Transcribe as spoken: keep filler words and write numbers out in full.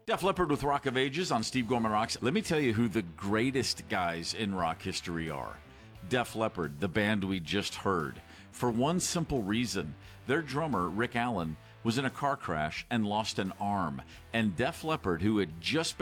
Def Leppard with Rock of Ages on Steve Gorman Rocks. Let me tell you who the greatest guys in rock history are. Def Leppard, the band we just heard. For one simple reason, their drummer, Rick Allen, was in a car crash and lost an arm. And Def Leppard, who had just